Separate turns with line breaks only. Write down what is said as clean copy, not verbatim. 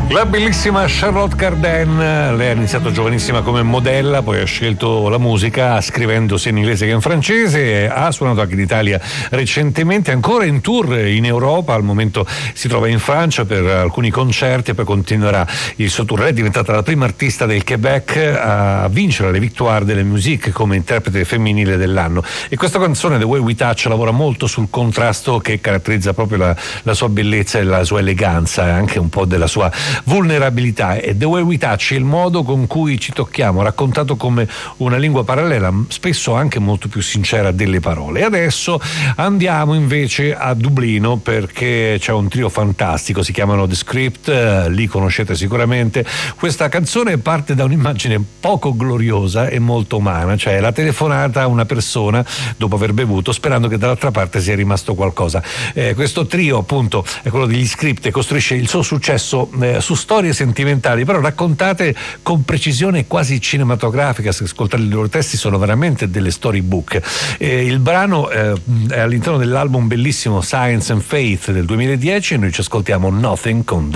La bellissima Charlotte Cardin, lei ha iniziato giovanissima come modella, poi ha scelto la musica scrivendo sia in inglese che in francese, ha suonato anche in Italia recentemente, ancora in tour in Europa, al momento si trova in Francia per alcuni concerti e poi continuerà il suo tour. Lei è diventata la prima artista del Quebec a vincere le Victoire de la Musique come interprete femminile dell'anno, e questa canzone The Way We Touch lavora molto sul contrasto che caratterizza proprio la sua bellezza e la sua eleganza e anche un po' della sua vulnerabilità. E The Way We Touch è il modo con cui ci tocchiamo, raccontato come una lingua parallela, spesso anche molto più sincera delle parole. E adesso andiamo invece a Dublino, perché c'è un trio fantastico, si chiamano The Script, li conoscete sicuramente. Questa canzone parte da un'immagine poco gloriosa e molto umana, cioè la telefonata a una persona dopo aver bevuto sperando che dall'altra parte sia rimasto qualcosa. Questo trio appunto è quello degli Script e costruisce il suo successo su storie sentimentali, però raccontate con precisione quasi cinematografica. Se ascoltate i loro testi sono veramente delle storybook. Il brano è all'interno dell'album bellissimo Science and Faith del 2010 e noi ci ascoltiamo Nothing con The